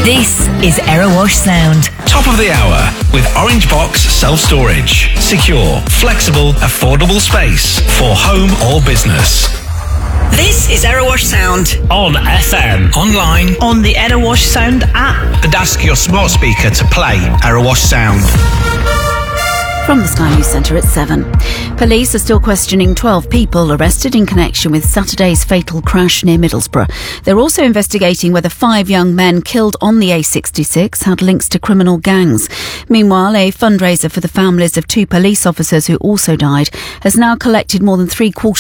This is Erewash Sound. Top of the hour with Orange Box Self-Storage. Secure, flexible, affordable space for home or business. This is Erewash Sound. On FM. Online. On the Erewash Sound app. And ask your smart speaker to play Erewash Sound. From the Sky News Centre at 7. Police are still questioning 12 people arrested in connection with Saturday's fatal crash near Middlesbrough. They're also investigating whether 5 young men killed on the A66 had links to criminal gangs. Meanwhile, a fundraiser for the families of 2 police officers who also died has now collected more than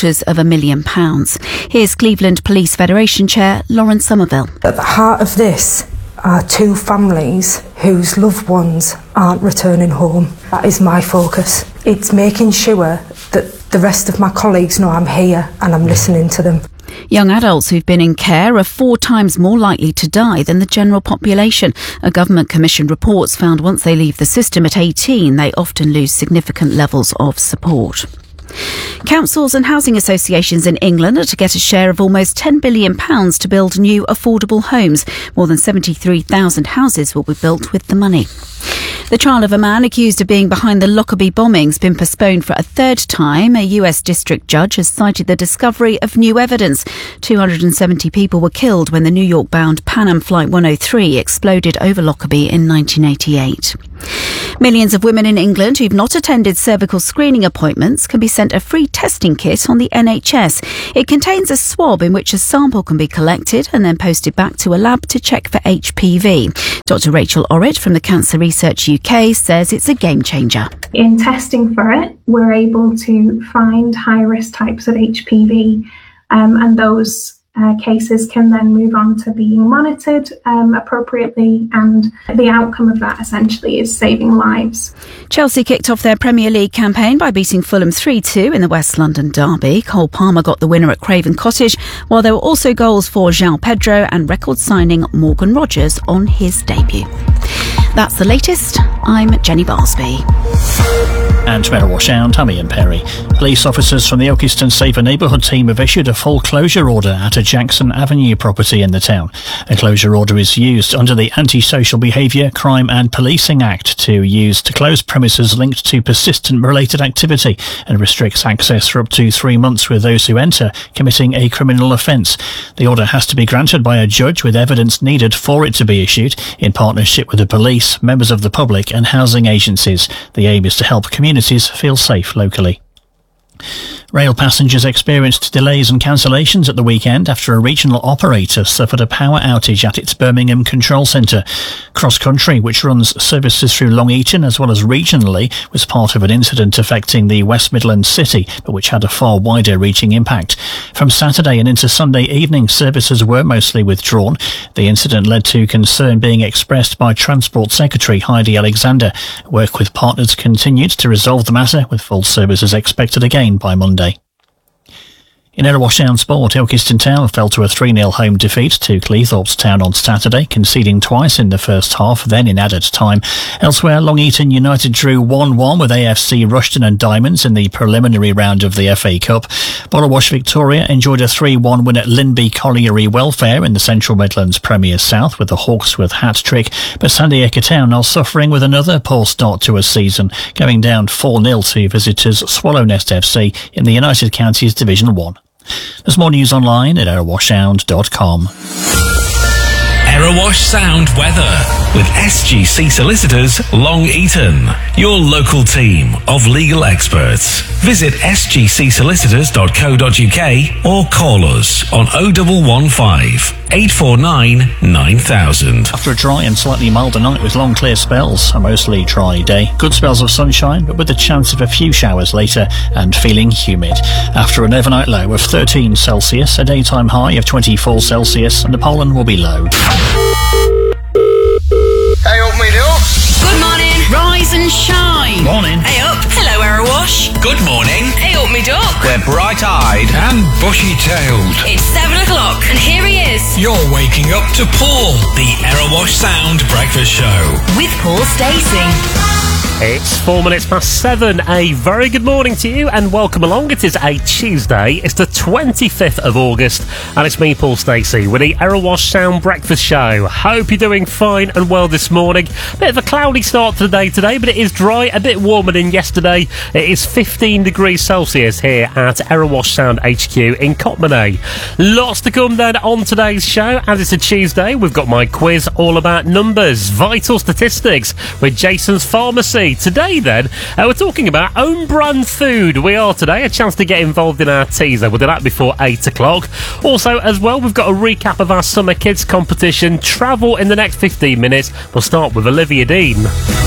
£750,000. Here's Cleveland Police Federation Chair Lauren Somerville. At the heart of this are 2 families whose loved ones aren't returning home. That is my focus. It's making sure that the rest of my colleagues know I'm here and I'm listening to them. Young adults who've been in care are 4 times more likely to die than the general population. A government commissioned reports found once they leave the system at 18, they often lose significant levels of support. Councils and housing associations in England are to get a share of almost £10 billion to build new affordable homes. More than 73,000 houses will be built with the money. The trial of a man accused of being behind the Lockerbie bombings has been postponed for a 3rd time. A US district judge has cited the discovery of new evidence. 270 people were killed when the New York-bound Pan Am Flight 103 exploded over Lockerbie in 1988. Millions of women in England who've not attended cervical screening appointments can be sent a free testing kit on the NHS. It contains a swab in which a sample can be collected and then posted back to a lab to check for HPV. Dr Rachel Orritt from the Cancer Research UK says it's a game changer. In testing for it, we're able to find high-risk types of HPV, and those cases can then move on to being monitored appropriately, and the outcome of that essentially is saving lives. Chelsea kicked off their Premier League campaign by beating Fulham 3-2 in the West London derby. Cole Palmer got the winner at Craven Cottage, while there were also goals for João Pedro and record signing Morgan Rogers on his debut. That's the latest. I'm Jenny Barsby. And to Erewash Sound, Tammy and Perry. Police officers from the Ilkeston Safer Neighbourhood team have issued a full closure order at a Jackson Avenue property in the town. A closure order is used under the Anti-Social Behaviour, Crime and Policing Act to close premises linked to persistent related activity and restricts access for up to 3 months with those who enter committing a criminal offence. The order has to be granted by a judge with evidence needed for it to be issued in partnership with the police, members of the public and housing agencies. The aim is to help communities feel safe locally. Rail passengers experienced delays and cancellations at the weekend after a regional operator suffered a power outage at its Birmingham control centre. Cross Country, which runs services through Long Eaton as well as regionally, was part of an incident affecting the West Midlands city, but which had a far wider reaching impact. From Saturday and into Sunday evening, services were mostly withdrawn. The incident led to concern being expressed by Transport Secretary Heidi Alexander. Work with partners continued to resolve the matter, with full services expected again by Monday. In Erewash Sound Sport, Ilkeston Town fell to a 3-0 home defeat to Cleethorpes Town on Saturday, conceding twice in the first half, then in added time. Elsewhere, Long Eaton United drew 1-1 with AFC Rushden and Diamonds in the preliminary round of the FA Cup. Borrowash Victoria enjoyed a 3-1 win at Linby Colliery Welfare in the Central Midlands Premier South with the Hawksworth hat-trick, but Sandiacre Town are suffering with another poor start to a season, going down 4-0 to visitors Swallownest FC in the United Counties Division 1. There's more news online at erewashsound.com. Erewash Sound weather with SGC Solicitors Long Eaton, your local team of legal experts. Visit sgcsolicitors.co.uk or call us on 0115 849 9000. After a dry and slightly milder night with long clear spells, a mostly dry day. Good spells of sunshine, but with the chance of a few showers later and feeling humid. After an overnight low of 13 Celsius, a daytime high of 24 Celsius, and the pollen will be low. Hey up, me up. Good morning. Rise and shine. Morning. Hey up. Hello, Erewash. Good morning. Hey up. duck me duck. They're bright-eyed and bushy-tailed. It's 7 o'clock and here he is. You're waking up to Paul, the Aerowash Sound Breakfast Show. With Paul Stacey. It's 4 minutes past 7. A very good morning to you and welcome along. It is a Tuesday. It's the 25th of August and it's me, Paul Stacey, with the Aerowash Sound Breakfast Show. Hope you're doing fine and well this morning. Bit of a cloudy start to the day today, but it is dry, a bit warmer than yesterday. It is 15 degrees Celsius here at Aerowash Sound HQ in Cotmanay. Lots to come then on today's show. As it's a Tuesday, we've got my quiz all about numbers, vital statistics with Jason's Pharmacy. Today then, we're talking about own brand food. We are today. A chance to get involved in our teaser. We'll do that before 8 o'clock. Also, as well, we've got a recap of our Summer Kids competition. Travel in the next 15 minutes. We'll start with Olivia Dean.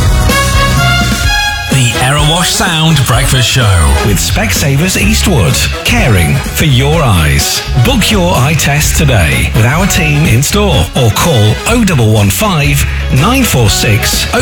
The Aerowash Sound Breakfast Show with Specsavers Eastwood. Caring for your eyes. Book your eye test today with our team in store or call 0115 946